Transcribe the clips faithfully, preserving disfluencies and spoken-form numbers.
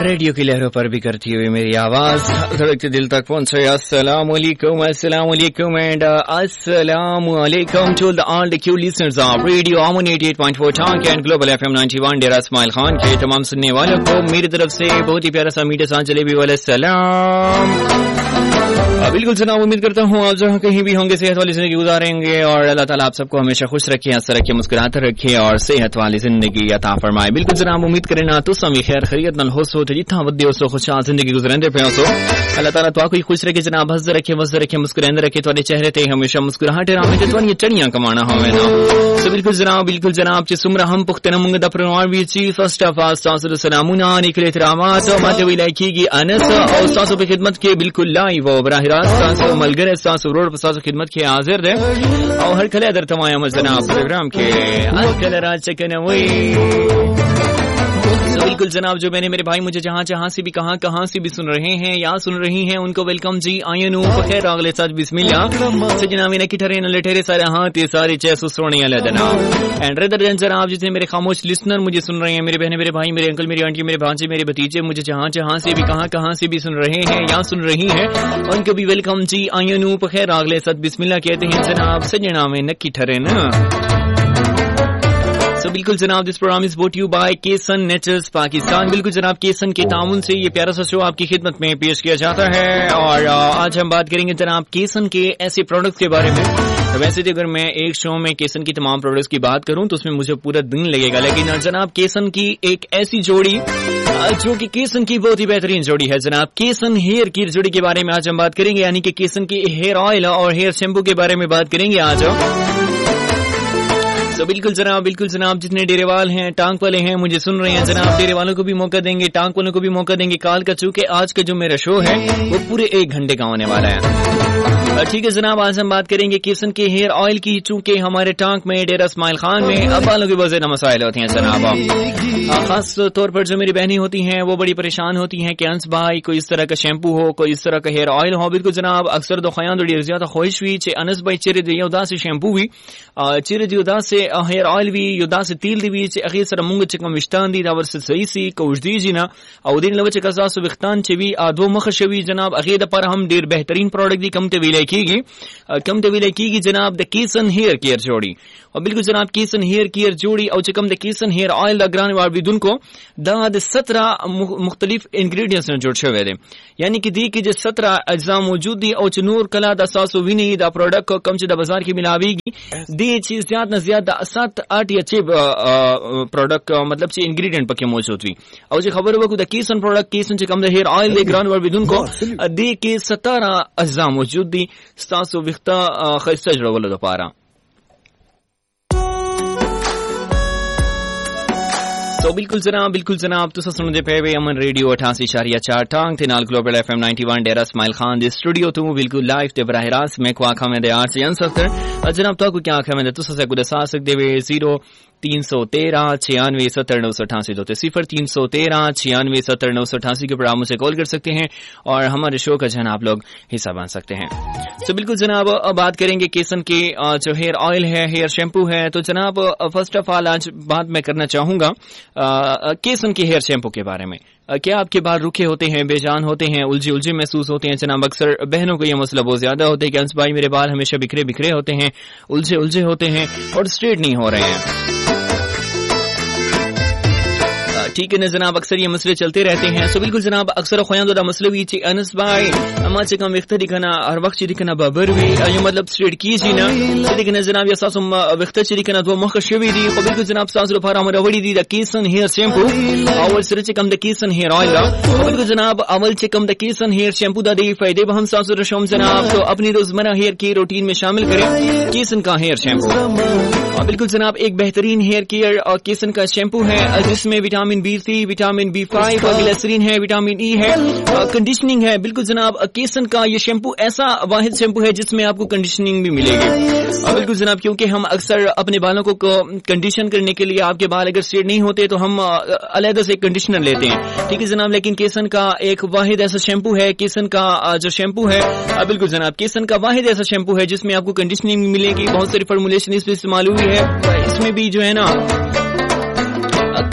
Radio की लहरों पर भी करती हुई मेरी आवाज धड़कते दिल तक पहुंचे। अस्सलाम वालेकुम, अस्सलाम वालेकुम एंड अस्सलाम वालेकुम to all the Q listeners of radio अमन अठासी पॉइंट चार टांग एंड ग्लोबल एफएम इक्यानवे डेरा इस्माइल खान के तमाम सुनने वालों को मेरी तरफ से बहुत ही प्यारा सा मीठा सा जलेबी वाला सलाम। बिल्कुल जनाब, उम्मीद करता हूँ आप जहाँ कहीं भी होंगे सेहत वाली जिंदगी गुजारेंगे और अल्लाह ताला आप सबको हमेशा खुश रखे, हंस रखे, मुस्कुराते रखे और सेहत वाली जिंदगी अता फरमाए। बिल्कुल जनाब, उम्मीद करें ना तुम भी खैर खैरियत नाल होसो ते जिथा वदे होसो खुशहाल जिंदगी गुजरंदे पे होसो। अल्लाह ताला तो कोई खुश रखे जनाब, हंस रखे, वस रखे, मुस्कुराते रखे, तुम्हारे चेहरे ते हमेशा मुस्कुराहट रहे ते तुम्हारी चढ़ियां कमाना होवे ना। सो बिल्कुल जनाब, बिल्कुल जनाब च सुमरा हम पुख्ते नमंग दा परवार वी ची फर्स्ट ऑफ ऑल सासु सलामुना निकले तरामात माते विलाई की अनस और सासु पे खिदमत के बिल्कुल लाइव और बराह रास्त सासु मलगर सासु रोड पर सासु खिदमत के हाजिर है और हर खले अदर तमाम जनाब प्रोग्राम के अकल राज चकनवी। तो बिल्कुल जनाब, जो मैंने मेरे भाई मुझे जहाँ जहाँ से भी कहाँ कहाँ से भी सुन रहे हैं या सुन रही हैं उनको वेलकम जी, आयनु खैर अगले साथ बिस्मिल्लाह से जनाब इन्हें किठरे न लठेरे सारे हाथ ये सारे चैसु सोने वाले जनाब एंड रेदर देन जनाब जितने मेरे खामोश लिसनर मुझे सुन रहे हैं, मेरे बहने, मेरे भाई, मेरे अंकल, मेरी आंटी, मेरे भांजे, मेरे भतीजे मुझे जहाँ जहाँ से भी कहाँ कहाँ से भी सुन रहे हैं या सुन रही हैं उनको भी वेलकम जी, आयनु खैर अगले साथ बिस्मिल्लाह कहते हैं जनाब से जनाब में नक्की ठहरे ना। तो बिल्कुल जनाब, this programme is brought you bye केसन नेचर्स पाकिस्तान। बिल्कुल जनाब, केसन के ताउन से ये प्यारा सा शो आपकी खिदमत में पेश किया जाता है और आज हम बात करेंगे जनाब केसन के ऐसे प्रोडक्ट्स के बारे में। तो वैसे तो अगर मैं एक शो में केसन की तमाम प्रोडक्ट्स की बात करूं तो उसमें मुझे पूरा दिन लगेगा, लेकिन जनाब केसन की एक ऐसी जोड़ी जो कि केसन की बहुत ही बेहतरीन जोड़ी है जनाब, केसन हेयर की जोड़ी के बारे में आज हम बात करेंगे, यानी कि केसन की हेयर ऑयल और हेयर शैम्पू के बारे में बात करेंगे आज। तो बिल्कुल जनाब, बिल्कुल जनाब, जितने डेरेवाल हैं, टांग वाले हैं मुझे सुन रहे हैं जनाब, डेरे वालों को भी मौका देंगे, टांग वालों को भी मौका देंगे कॉल का, चूंकि आज का जो मेरा शो है वो पूरे एक घंटे का होने वाला है। ठीक है जनाब, आज हम बात करेंगे केसन के हेयर ऑयल की, चूंकि हमारे टांग में डेरा इस्माइल खान में अब वालों की बहुत ज्यादा मसाइल होते हैं जनाब। खास तौर पर जो मेरी बहनें होती हैं वो बड़ी परेशान होती हैं कि अंस भाई कोई इस तरह का शैम्पू हो, कोई इस तरह का हेयर ऑयल हो। बिल्कुल जनाब, अक्सर दो खयान बड़ी ज्यादा ख्वाहिश हुई चे अनस भाई चेहरे दी उदास से शैम्पू भी चेहरे दी उदास से हेयर ऑयल भी युदा से तिल दी चे अखीर सर मुंग चकम विश्तान दी दावर से सही सी कोश दी जी ना और दिन लव चका सासु विख्तान चे भी आधो मखशवी जनाब अखीर पर हम डेर बेहतरीन प्रोडक्ट दी कम तवीले कीगी कम तवीले कीगी जनाब द केसन हेयर केयर जोड़ी। और बिल्कुल जनाब, केसन हेयर केयर जोड़ी और चकम द केसन हेयर ऑयल द ग्रान वार विदुन को दाद सत्रह मुख्तलिफ इंग्रेडिएंट्स ने जोड़ छवे दे, यानी कि दी की जो सत्रह अज्जा मौजूद दी और नूर कला द सासु विनी द प्रोडक्ट को कम च द बाजार की मिलावेगी दी चीज ज्यादा ज्यादा सात आठ या छह प्रोडक्ट मतलब से इंग्रेडिएंट पक्के मौजूद हुई और जो खबर हुआ कि केसन प्रोडक्ट केसन से come the hair oil they grain वार विदुन को दी के सत्रह अज्जा मौजूद दी सासु विख्ता खस्ता जड़वल दो पारा। तो बिल्कुल जनाब, बिल्कुल जनाब, तुसा सुनदे पे वे अमन रेडियो अठासी इशारिया चार टांग थे नाल ग्लोबल एफएम इक्यानवे डेरा इस्माइल खान दे स्टूडियो तो बिल्कुल लाइव ते बराह रास्त मैं को आखा में दे आर से अनसर जनाब तो को क्या आखा में दे तुसा से गुड सा सकदे वे जीरो तीन सौ तेरह छियानवे सत्तर नौ सौ अठासी दो सिफर तीन सौ तेरह छियानवे सत्तर नौ सौ अठासी के पर आप मुझसे कॉल कर सकते हैं और हमारे शो का जनाब आप लोग हिस्सा बन सकते हैं। तो बिल्कुल जनाब, अब बात करेंगे केसन के जो हेयर ऑयल है, हेयर शैम्पू है। तो जनाब फर्स्ट ऑफ ऑल आज बात मैं करना चाहूंगा केसन के हेयर शैम्पू के बारे में। क्या आपके बाल रुखे होते हैं, बेजान होते हैं, उलझे उलझे महसूस होते हैं जनाब? अक्सर बहनों को यह मसला बहुत ज्यादा होता है कि अंस भाई मेरे बाल हमेशा बिखरे बिखरे होते हैं, उलझे उलझे होते हैं और स्ट्रेट नहीं हो रहे हैं। ठीक है ना जनाब, अक्सर ये मसले चलते रहते हैं। सो बिल्कुल जनाब, अक्सर ख्याल मसले भी ची अनस भाई अमा से कम विख्ता दिखाना हर वक्त दिखाना बाबर भी ये मतलब स्ट्रेट की जी ना लेकिन जनाब ये सासु विख्ता दिखाना दो मखशवी दी को बिल्कुल जनाब सासु फारा हमरा वड़ी दी द केसन हेयर शैम्पू और सिर से कम द केसन हेयर ऑयल दा बिल्कुल जनाब अवल से कम द केसन हेयर शैम्पू दा दे फायदे हम सासु रशम जनाब तो अपनी रोजमर्रा हेयर की रूटीन में शामिल करें केसन का हेयर शैम्पू। और बिल्कुल जनाब, एक बेहतरीन हेयर केयर और केसन का शैम्पू है जिसमें vitamin B three, vitamin B five और ग्लिसरीन है, विटामिन ई है, कंडीशनिंग है। बिल्कुल जनाब, केसन का ये शैम्पू ऐसा वाहिद शैम्पू है जिसमें आपको कंडीशनिंग भी मिलेगी। और बिल्कुल जनाब, क्योंकि हम अक्सर अपने बालों को कंडीशन करने के लिए आपके बाल अगर स्ट्रेट नहीं होते तो हम अलग से कंडीशनर लेते हैं, ठीक है जनाब। लेकिन केसन का एक वाहिद ऐसा शैम्पू है, केसन का जो शैम्पू है बिल्कुल जनाब, केसन का वाहिद ऐसा शैम्पू है जिसमें आपको कंडीशनिंग मिलेगी। बहुत सारी फॉर्मुलेशन इसमें इस्तेमाल हुई है, इसमें भी जो है ना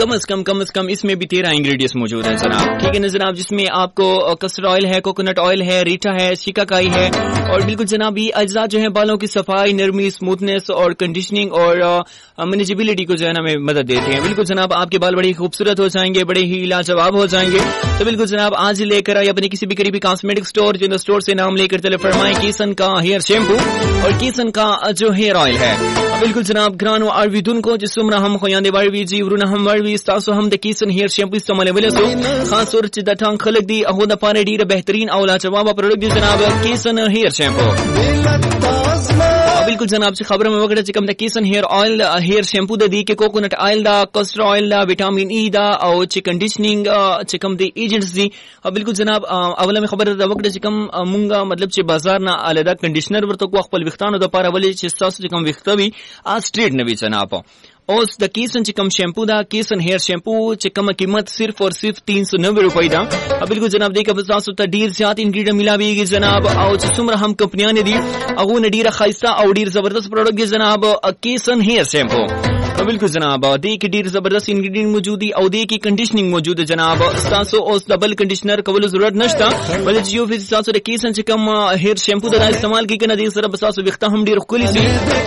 कम अज कम कम अज कम इसमें भी तेरह इंग्रेडिएंट्स मौजूद हैं जनाब, ठीक है ना जनाब, जिसमें आपको कस्टर्ड ऑयल है, कोकोनट ऑयल है, रीठा है, शिकाकाई है और बिल्कुल जनाब ये अज्जा जो है बालों की सफाई, नरमी, स्मूथनेस और कंडीशनिंग और मैनेजेबिलिटी को जो है ना में मदद देते हैं। बिल्कुल जनाब आपके बाल बड़े ही खूबसूरत हो जाएंगे, बड़े ही लाजवाब हो जाएंगे। तो बिल्कुल जनाब आज ही लेकर आए अपने किसी भी करीबी कॉस्मेटिक स्टोर, जिन स्टोर से नाम लेकर चले फरमाएं कीसन का हेयर शैम्पू और कीसन का जो हेयर ऑयल है। बिल्कुल जनाब ग्रानो आरवीदुन को जिसम हम खोयादे वारवी जी वरुण हम वारवी स्तासो हम द कीसन हेयर शैम्पू इस्तेमाल वले सो खास तौर से दटांग खलक दी अहोदा पारे डी बेहतरीन औला जवाब प्रोडक्ट दी जनाब कीसन हेयर शैम्पू। बिल्कुल जनाब से खबर में वगैरह चिकम the कीसन hair oil hair shampoo the दी के कोकोनट ऑयल दा, कस्टर्ड ऑयल दा, विटामिन ई दा और ची कंडीशनिंग चिकम दी एजेंट्स दी। बिल्कुल जनाब अवला में खबर द वगैरह चिकम मुंगा मतलब ची बाजार ना अलदा कंडीशनर वर तो को खपल विख्तान द पारा वले ची सास चिकम विख्तवी आ स्ट्रेट नबी जनाब ओस द कीसन चिकम शैम्पू दा कीसन हेयर शैम्पू चिकम कीमत सिर्फ और सिर्फ तीन सौ नब्बे रुपए दा। बिल्कुल जनाब देखा बसास होता डीर ज्यादा इंग्रेडिएंट मिला भी जनाब और सुमरा हम कंपनियां ने दी अगू नडीरा खाइस्ता और डीर जबरदस्त प्रोडक्ट है जनाब कीसन हेयर शैम्पू। बिल्कुल जनाब दी की डीर जबरदस्त इंग्रेडिएंट मौजूद है और दी की कंडीशनिंग मौजूद है जनाब सासो ओस डबल कंडीशनर कबल जरूरत नशता वले जियो फिर सासो कीसन चिकम हेयर शैम्पू दा इस्तेमाल की कना दी सर बसासो विख्ता हम डीर कुली सी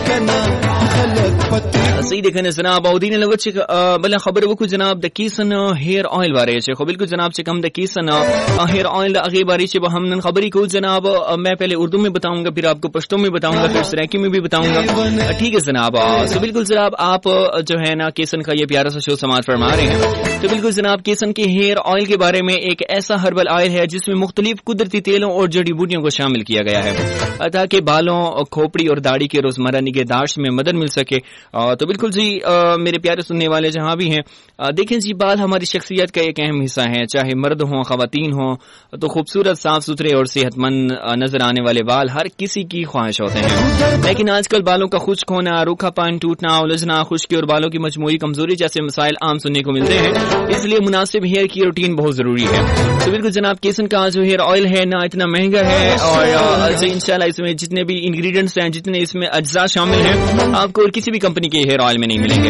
सही देखने जनाब और दीन लवच बला खबर वो जनाब द कीसन हेयर ऑयल बारे छे खो बिल्कुल जनाब चिकम द कीसन हेयर ऑयल आगे बारे छे हमन खबरी को जनाब मैं पहले उर्दू में बताऊंगा, फिर आपको पश्तो में बताऊंगा, फिर सराइकी में भी बताऊंगा, ठीक है जनाब। तो बिल्कुल जनाब आप जो है ना कीसन का ये प्यारा सा शो समाज फरमा रहे हैं। तो बिल्कुल जनाब कीसन के हेयर ऑयल के बारे में एक ऐसा हर्बल ऑयल है जिसमें मुख्तलिफ कुदरती तेलों और जड़ी बूटियों को शामिल किया गया है ताकि बालों, खोपड़ी और दाढ़ी के रोजमर्रा निगहदाश्त में मदद मिल सके। तो बिल्कुल जी आ, मेरे प्यारे सुनने वाले जहां भी हैं देखें जी बाल हमारी शख्सियत का एक अहम हिस्सा है, चाहे मर्द हों खवातीन हों, तो खूबसूरत साफ सुथरे और सेहतमंद नजर आने वाले बाल हर किसी की ख्वाहिश होते हैं। लेकिन आजकल बालों का खुश्क होना, रूखापन, टूटना, उलझना, खुश्की और बालों की मजमूई कमजोरी जैसे मसाइल आम सुनने को मिलते हैं, इसलिए मुनासिब हेयर की रूटीन बहुत जरूरी है। तो बिल्कुल जनाब कीसन का जो हेयर ऑयल है ना इतना महंगा है और इंशाल्लाह इसमें जितने भी इंग्रेडिएंट्स हैं, जितने इसमें अज्जा शामिल हैं, आपको और किसी भी कंपनी के हेयर ऑयल में नहीं मिलेंगे।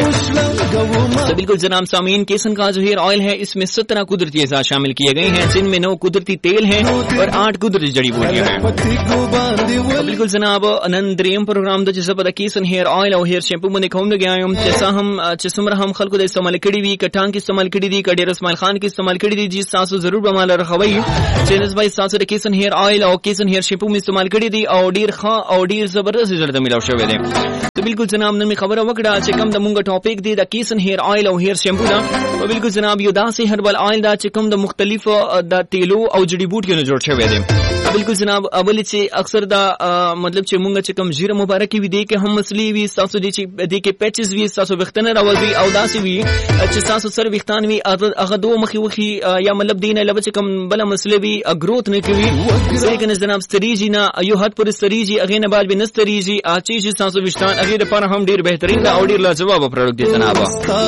तो बिल्कुल जनाब सामीन कीसन का जो हेयर ऑयल है इसमें सत्रह कुदरती अज़ा शामिल किए गए हैं, जिनमें नौ कुदरती तेल हैं और आठ कुदरती जड़ी बूटियां हैं। तो बिल्कुल जनाब अनंतरियम प्रोग्राम द जिस पता कीसन हेयर ऑयल और हेयर शैम्पू में दिखाऊं गया हम जैसा हम चिसमरा हम खल को इस्तेमाल करी दी कटांग की इस्तेमाल करी दी कडेर इस्माइल खान की इस्तेमाल करी दी जिस सासु जरूर बमाल रखवाई चेनस भाई सासु द कीसन हेयर ऑयल और कीसन हेयर शैम्पू में इस्तेमाल करी दी और डीर खा और डीर जबरदस्त रिजल्ट मिला शवे दे। तो बिल्कुल जनाब ने खबर वकड़ा चिकम द मुंगा topic the the कीसन hair oil और हेयर शैम्पू दा। तो बिल्कुल जनाब युदा से हर्बल ऑयल दा चिकम द मुख्तलिफ द तेलो और जड़ी बूटियों ने जोड़ छवे दे। बिल्कुल जनाब अवल से अक्सर दा मतलब चे मुंगा चिकम जीरा मुबारक की भी दे के हम मसली भी सासु दे दे के पैचेस भी सासु वक्तन रावल भी औदासी भी चे सासु सर विख्तान भी अगदो मखी वखी या मतलब दीन लब चिकम बला मसले भी ग्रोथ ने की भी सही के जनाब सरीजी ना यो हद पर सरीजी अगे न बाद भी नस्तरीजी आची जी सासु विश्तान अगे पर हम डीर बेहतरीन दा और डीर लाजवाब प्रोडक्ट दे जनाब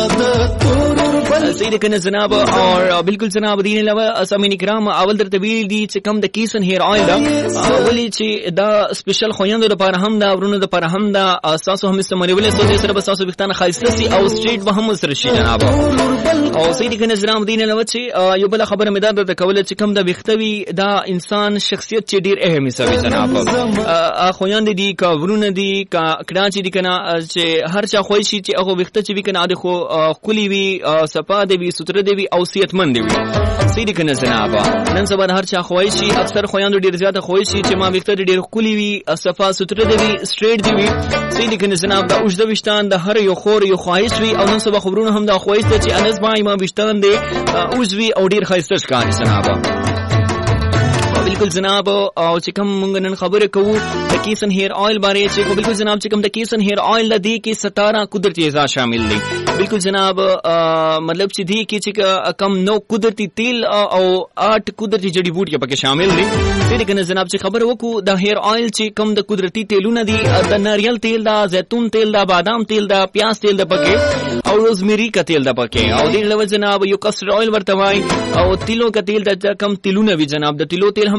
सही देखने जनाब। और बिल्कुल जनाब दीन लवा असमीन इकराम अवल दर तवील दी चिकम द कीसन हेयर ऑयल दा अवली ची दा स्पेशल खोयंदो द पर हम दा वरुन द पर हम दा सासु हम इस्तेमाल वले सो जैसे बस सासु बिख्तान खाइससी और स्ट्रीट वहम सरशी जनाब। और सही देखने जनाब दीन लवा ची यो बला खबर में दा द कवले चिकम द बिख्तवी दा इंसान शख्सियत ची डीर अहम हिस्सा भी जनाब आ खोयंद दी का वरुन दी का कराची दी कना चे हर चा खोइशी ची अगो बिख्त ची भी कना देखो कुली भी सपा देवी सुत्र देवी और सेहतमंद देवी सही देखने जनाब नन सबन हर चा खोइशी अक्सर खोयंद डीर ज्यादा खोइशी चे मा बिख्त डीर कुली भी सफा सुत्र देवी स्ट्रेट देवी सही देखने जनाब दा उजद विश्तान दा हर यो खोर यो ख्वाहिश भी और नन सब खबरों हम दा ख्वाहिश चे अनस भाई मा विश्तान दे उजवी और डीर ख्वाहिश का जनाब। बिल्कुल जनाब और चिकम मुंगन खबर को कीसन हेयर ऑयल बारे चे को बिल्कुल जनाब चिकम द कीसन हेयर ऑयल दा दी की सतारा कुदरती अज़ा शामिल दी। बिल्कुल जनाब मतलब ची की चिक कम नौ कुदरती तेल और आठ कुदरती जड़ी बूटियां पके शामिल दी। फिर कहने जनाब ची खबर वो को द हेयर ऑयल चे कम द कुदरती तेलू ना दी द नारियल तेल दा, जैतून तेल दा, बादाम तेल दा, प्याज तेल दा पके और रोजमेरी का तेल दा पके और दिन लव जनाब यो कस्टर्ड ऑयल वर्तवाई और तिलों का तेल दा कम तिलू ना भी जनाब द तिलो तेल हम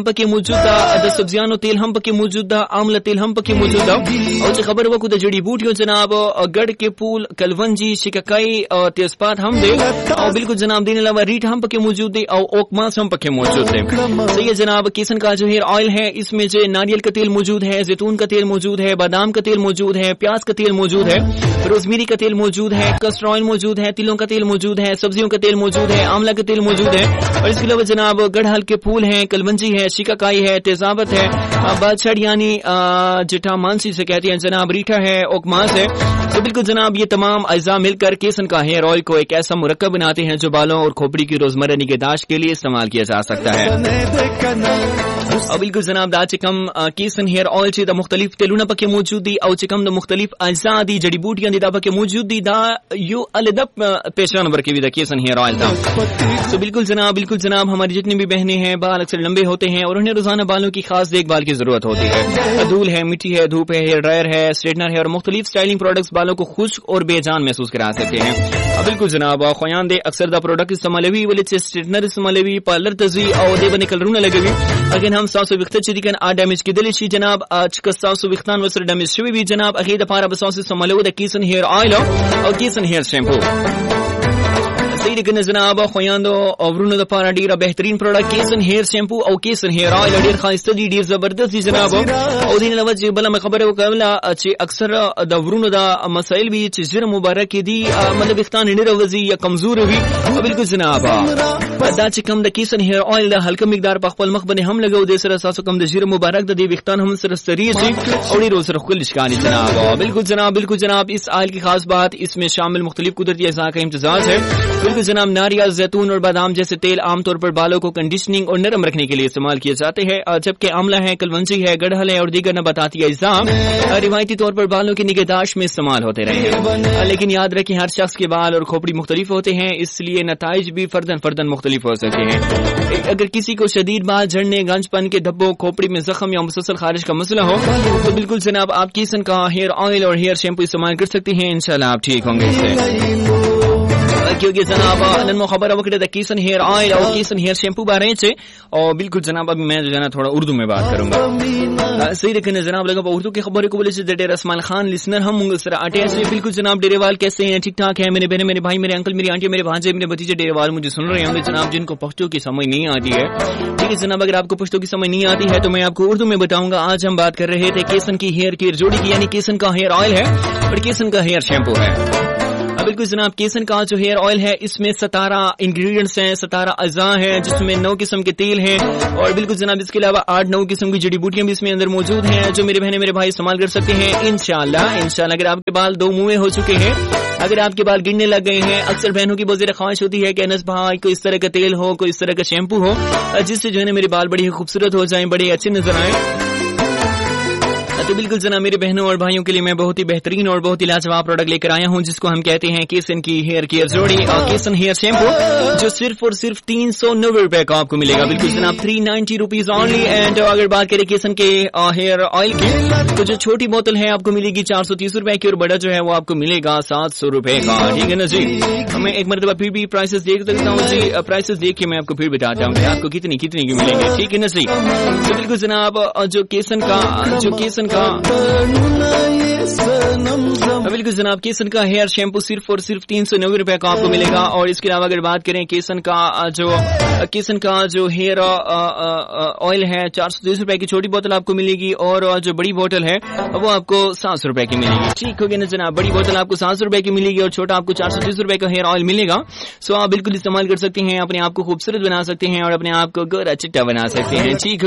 پکې موجود ده، د سبزیانو تیل هم پکې موجود ده، آمله تیل هم پکې موجود ده. او چې خبر وکړو د جړی بوټیو جناب ګډ کې پول، کلونجی، شککای او تیزپات هم دی. او بالکل جناب دین علاوہ ریٹ ہم پکے موجود ہے اور اوک ماس ہم پکے موجود ہے. صحیح ہے جناب. کیسن کا جو ہیئر آئل ہے اس میں جو ناریل کا تیل موجود ہے، زیتون کا تیل موجود ہے، بادام کا تیل موجود ہے، پیاز کا تیل موجود ہے، روزمیری کا تیل موجود ہے، کسٹر آئل موجود ہے، تلوں کا تیل موجود ہے، سبزیوں کا تیل موجود ہے، آملہ کا تیل موجود ہے. اور اس کے علاوہ جناب گڑھل کے پھول ہیں، کلونجی ہے، شکاکائی ہے، تیزابت ہے، بادشاہ یعنی جٹھا مانسی سے کہتے ہیں جناب، ریٹھا ہے، اوک ماس ہے. تو بالکل جناب یہ تمام اجزاء مل کر کیسن کا ہیئر آئل کو ایک ایسا مرکب بناتے ہیں جو بالوں اور کھوپڑی کی روزمرہ نگہداشت کے لیے استعمال کیا جا سکتا ہے. اور بالکل جناب دا چکم کیسن ہیئر آئل چی دا مختلف تیلونه پکې موجود دي او چکم دا مختلف اجزاء دي جڑی بوٹیاں دي دا پکې موجود دي. دا یو علیحدہ پیشہ نمبر کی بھی دا کیسن ہیئر آئل تھا. تو بالکل جناب بالکل جناب ہماری جتنی بھی بہنیں ہیں بال اکثر لمبے ہوتے ہیں اور انہیں روزانہ بالوں کی خاص دیکھ بھال کی ضرورت ہوتی ہے. دھول ہے، مٹی ہے، دھوپ ہے، ہیئر ڈرائر ہے، اسٹریٹنر ہے اور مختلف سٹائلنگ پروڈکٹس بالوں کو خشک اور بے جان محسوس کرا سکتے ہیں. بالکل جناب خویان دے اکثر دا پروڈکٹ استعمالوی ولی چ اسٹریٹنر استعمالوی پارلر تزوی او دے بنے کلرونه لګوي. اگر هم ساسو وخت چې دي کنه ا ډیمیج کېدل شي جناب، اج که ساسو وختان وسره ډیمیج شوی وي جناب، اخی د پاره بساسو استعمالو د کیسن هیر آیل او کیسن هیر شیمپو. صحیح کنه جناب خویاندو او ورونو د پاره ډیره بهترین پروډکټ کیسن هیر شیمپو او کیسن هیر آیل ډیر خاصه دي، ډیر زبردست دي جناب. او دین علاوه چې بل خبره وکړه چې اکثر د ورونو د مسائل وی چې زړه مبارک دي، مطلب وختان نه روزي یا کمزور وي. او بالکل جناب دا چې کوم د کیسن هیر آیل د هلکه مقدار په خپل مخ باندې هم لګاو د سره اساسو کوم د زړه مبارک د دې وختان هم سره ستري شي او ډیر سره خپل اشکال جناب. بالکل جناب بالکل جناب اس آیل کی خاص بات اس میں شامل مختلف قدرتی اجزاء کا امتزاج ہے. بالکل جناب ناریل، زیتون اور بادام جیسے تیل عام طور پر بالوں کو کنڈیشننگ اور نرم رکھنے کے لیے استعمال کیے جاتے ہیں، جبکہ آملہ ہے، کلونجی ہے، گڑھل ہے اور دیگر نباتاتی اجزاء روایتی طور پر بالوں کی نگہداشت میں استعمال ہوتے رہے ہیں. لیکن یاد رکھیں ہر شخص کے بال اور کھوپڑی مختلف ہوتے ہیں، اس لیے نتائج بھی فردن فردن مختلف ہو سکتے ہیں. اگر کسی کو شدید بال جھڑنے، گنج پن کے دھبوں، کھوپڑی میں زخم یا مسلسل خارش کا مسئلہ ہو تو بالکل جناب آپ کیسن کا ہیئر آئل اور ہیئر شیمپو استعمال کر سکتے ہیں. انشاءاللہ آپ ٹھیک ہوں گے اس سے. کیونکہ جناب نن خبر وکړه د کیسن ہیئر آئل اور کیسن ہیئر شیمپو بارے سے. اور بالکل جناب اب میں جو ہے نا تھوڑا اردو میں بات کروں گا. صحیح رکھنے جناب لگا اردو کی خبریں کو بولے سے ڈیر اسماعیل خان لسنر ہم منگل سر اٹے سے. بالکل جناب ڈیریوال کیسے ہیں؟ ٹھیک ٹھاک ہے میرے بہن، میرے بھائی، میرے انکل، میری آنٹی، میرے بھانجے، میرے بھتیجے ڈیریوال مجھے سن رہے ہوں گے جناب جن کو پشتو کی سمجھ نہیں آتی ہے. ٹھیک ہے جناب، اگر آپ کو پشتو کی سمجھ نہیں آتی ہے تو میں آپ کو اردو میں بتاؤں گا. آج ہم بات کر رہے تھے کیسن کی ہیئر کیئر جوڑی کی، یعنی کیسن کا ہیئر آئل ہے اور کیسن کا ہیئر شیمپو ہے. بالکل جناب کیسن کا جو ہیئر آئل ہے اس میں ستارہ انگریڈینٹس ہیں، ستارہ اجزاء ہیں جس میں نو قسم کے تیل ہیں. اور بالکل جناب اس کے علاوہ آٹھ نو قسم کی جڑی بوٹیاں بھی اس میں اندر موجود ہیں جو میرے بہنیں میرے بھائی استعمال کر سکتے ہیں انشاءاللہ. انشاءاللہ اگر آپ کے بال دو منہ ہو چکے ہیں، اگر آپ کے بال گرنے لگ گئے ہیں، اکثر بہنوں کی بہت زیادہ خواہش ہوتی ہے کہ انس بھائی کوئی اس طرح کا تیل ہو، کوئی اس طرح کا شیمپو ہو جس سے جو ہے نا میرے بال بڑی خوبصورت ہو جائیں، بڑے اچھے نظر آئیں. تو بالکل جناب میرے بہنوں اور بھائیوں کے لیے میں بہت ہی بہترین اور بہت ہی لاجواب پروڈکٹ لے کر آیا ہوں جس کو ہم کہتے ہیں کیسن کی ہیئر کیئر جوڑی اور کیسن ہیئر شیمپو، جو صرف اور صرف تین سو نوے روپے کا آپ کو ملے گا. بالکل جناب three ninety rupees only. And اگر بات کریں کیسن کے ہیئر آئل کی تو جو چھوٹی بوتل ہے آپ کو ملے گی چار سو تیس روپے کی اور بڑا جو ہے وہ آپ کو ملے گا سات سو روپے کا. ٹھیک ہے نا جی. میں ایک مرتبہ پھر بھی پرائسز دیکھ سکتا ہوں جی، پرائسز دیکھ کے میں آپ کو پھر بتاتا ہوں کہ آپ کو کتنی کتنی کی ملیں گے. ٹھیک ہے نا جی. تو بالکل جناب جو کیسن کا جو کیسن کا بالکل جناب کیسن کا ہیئر شیمپو صرف اور صرف تین سو نوے روپے کا آپ کو ملے گا. اور اس کے علاوہ اگر بات کریں کیسن کا جو کیسن کا جو ہیئر آئل ہے چار سو تیس روپے کی چھوٹی بوتل آپ کو ملے گی اور جو بڑی بوتل ہے وہ آپ کو سات سو روپے کی ملے گی. ٹھیک ہو گیا نا جناب. بڑی بوتل آپ کو سات سو روپے کی ملے گی اور چھوٹا آپ کو چار سو تیس روپے کا ہیئر آئل ملے گا. سو آپ بالکل استعمال کر سکتے ہیں، اپنے آپ کو خوبصورت بنا سکتے ہیں اور اپنے آپ کو گورا چٹا بنا سکتے ہیں. ٹھیک